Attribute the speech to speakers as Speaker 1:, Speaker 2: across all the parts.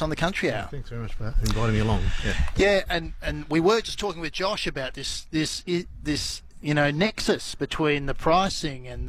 Speaker 1: on the Country Hour.
Speaker 2: Thanks very much for inviting me along.
Speaker 1: Yeah, and we were just talking with Josh about this nexus between the pricing and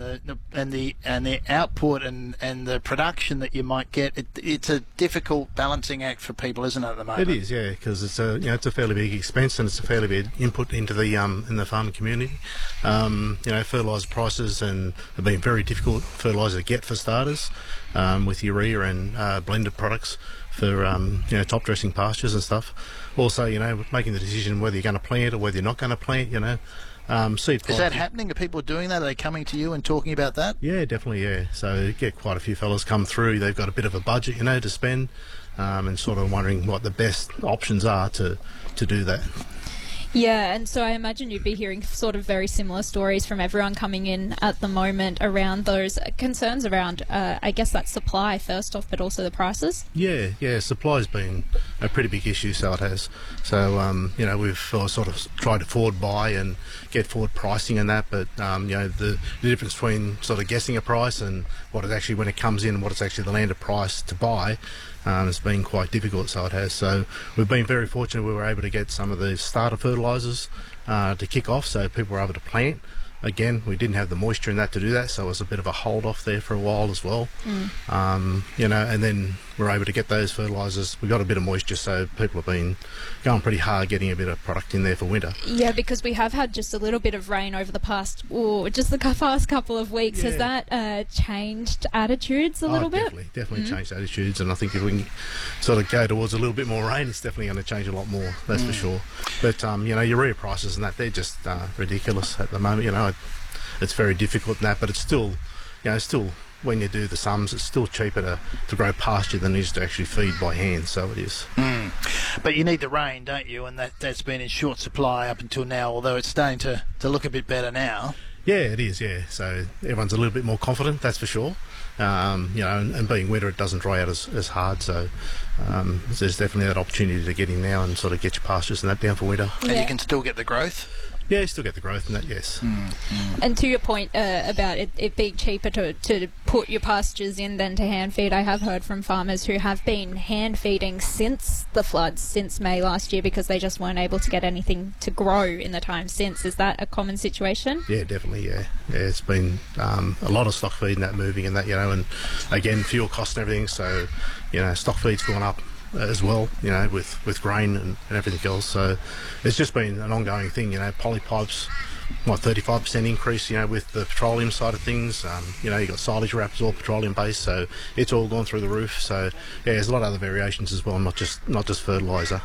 Speaker 1: the output and the production that you might get. It's a difficult balancing act for people, isn't it, at the moment?
Speaker 2: It is, yeah, because it's a fairly big expense and it's a fairly big input into the in the farming community. Fertiliser prices have been very difficult fertiliser to get for starters, with urea and blended products for top dressing pastures and stuff. Also, making the decision whether you're going to plant or whether you're not going to plant. Seed
Speaker 1: is that happening? Are people doing that? Are they coming to you and talking about that?
Speaker 2: Yeah, definitely, yeah. So you get quite a few fellas come through. They've got a bit of a budget, to spend, and sort of wondering what the best options are to do that.
Speaker 3: Yeah, and so I imagine you'd be hearing sort of very similar stories from everyone coming in at the moment around those concerns around, I guess, that supply first off, but also the prices.
Speaker 2: Yeah, supply's been a pretty big issue, so it has. So, we've sort of tried to forward buy and get forward pricing and that, but, the difference between sort of guessing a price and what it actually, when it comes in, what it's actually the landed price to buy, it's been quite difficult, so it has. So we've been very fortunate we were able to get some of the starter fertilisers to kick off, so people were able to plant. Again, we didn't have the moisture in that to do that, so it was a bit of a hold off there for a while as well. And then we're able to get those fertilisers. We got a bit of moisture, so people have been going pretty hard getting a bit of product in there for winter.
Speaker 3: Yeah, because we have had just a little bit of rain over the past couple of weeks.
Speaker 2: Yeah.
Speaker 3: Has that changed attitudes a little bit?
Speaker 2: Definitely changed attitudes, and I think if we can sort of go towards a little bit more rain, it's definitely going to change a lot more, that's for sure. But, urea prices and that, they're just ridiculous at the moment. It's very difficult in that, but it's still, when you do the sums, it's still cheaper to grow pasture than it is to actually feed by hand, so it is.
Speaker 1: But you need the rain, don't you? And that's been in short supply up until now, although it's starting to look a bit better now.
Speaker 2: Yeah, it is, yeah. So everyone's a little bit more confident, that's for sure. And being winter, it doesn't dry out as hard, so there's definitely that opportunity to get in now and sort of get your pastures and that down for winter.
Speaker 1: And you can still get the growth?
Speaker 2: Yeah, you still get the growth in that, yes.
Speaker 3: And to your point about it being cheaper to put your pastures in than to hand feed, I have heard from farmers who have been hand feeding since the floods, since May last year, because they just weren't able to get anything to grow in the time since. Is that a common situation?
Speaker 2: Yeah, definitely, yeah. It's been a lot of stock feed and that moving and that, and again, fuel costs and everything, so, stock feed's gone up as well, with grain and everything else. So it's just been an ongoing thing, polypipes, 35% increase, with the petroleum side of things. You got silage wrappers, all petroleum based, so it's all gone through the roof. So yeah, there's a lot of other variations as well, not just fertiliser.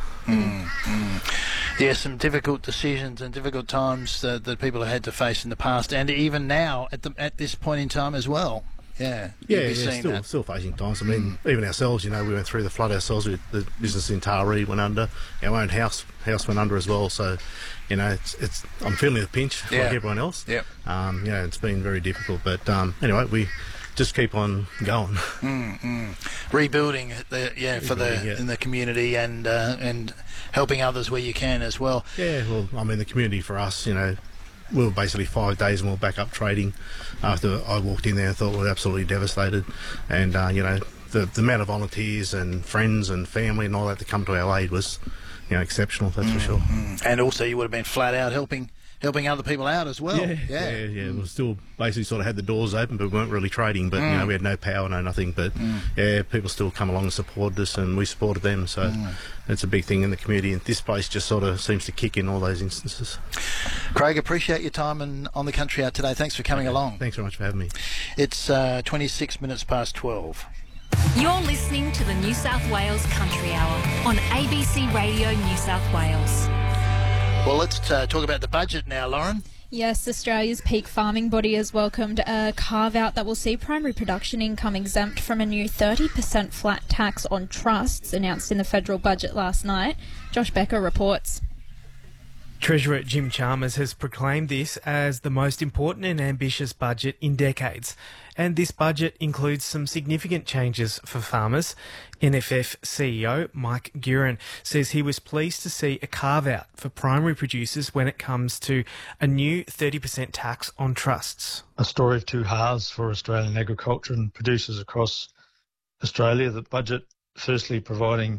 Speaker 1: Yeah, some difficult decisions and difficult times that people have had to face in the past, and even now at this point in time as well. Yeah,
Speaker 2: still facing times. I mean, even ourselves, we went through the flood ourselves. The business in Taree went under. Our own house went under as well. So, it's I'm feeling the pinch like everyone else.
Speaker 1: Yep.
Speaker 2: It's been very difficult. But anyway, we just keep on going.
Speaker 1: Rebuilding in the community and helping others where you can as well.
Speaker 2: Yeah, well, I mean, the community for us, we were basically 5 days and we were back up trading after I walked in there and thought we were absolutely devastated. And, the amount of volunteers and friends and family and all that to come to our aid was, exceptional, that's for sure.
Speaker 1: And also you would have been flat out helping other people out as well.
Speaker 2: Yeah. We still basically sort of had the doors open, but we weren't really trading. But we had no power, no nothing. But people still come along and supported us, and we supported them. So it's a big thing in the community. And this place just sort of seems to kick in all those instances.
Speaker 1: Craig, appreciate your time on the Country Hour today. Thanks for coming along.
Speaker 2: Thanks very much for having me.
Speaker 1: It's 26 minutes past 12.
Speaker 4: You're listening to the New South Wales Country Hour on ABC Radio New South Wales.
Speaker 1: Well, let's talk about the budget now, Lauren.
Speaker 3: Yes, Australia's peak farming body has welcomed a carve-out that will see primary production income exempt from a new 30% flat tax on trusts announced in the federal budget last night. Josh Becker reports.
Speaker 5: Treasurer Jim Chalmers has proclaimed this as the most important and ambitious budget in decades. And this budget includes some significant changes for farmers. NFF CEO Mike Guerin says he was pleased to see a carve-out for primary producers when it comes to a new 30% tax on trusts.
Speaker 6: A story of two halves for Australian agriculture and producers across Australia. The budget firstly providing